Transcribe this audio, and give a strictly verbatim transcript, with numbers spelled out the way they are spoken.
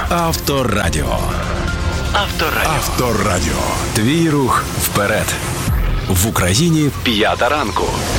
Авторадіо. Авторадіо. Авторадіо. Твій рух вперед. В Україні п'ята ранку.